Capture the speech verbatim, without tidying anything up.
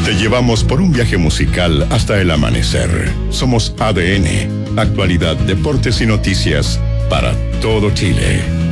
Te llevamos por un viaje musical hasta el amanecer. Somos A D N, actualidad, deportes y noticias para todo Chile.